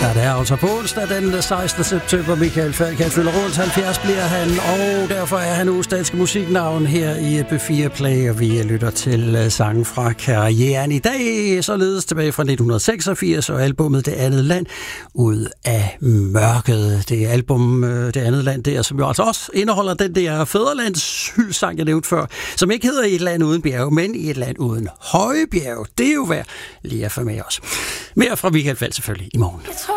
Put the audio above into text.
Ja, det er altså på onsdag den 16. september. Michael Falk fylder rundt 70 bliver han, og derfor er han uges danske musiknavn her i B4 Play, og vi lytter til sangen fra karrieren i dag, således tilbage fra 1986, og albumet Det Andet Land ud af mørket. Det er album Det Andet Land der, som jo altså også indeholder den der fædrelandshyldesang, jeg nævnte før, som ikke hedder I et land uden bjerge, men I et land uden høje bjerge. Det er jo værd lige at få med os. Mere fra Michael Falk selvfølgelig i morgen.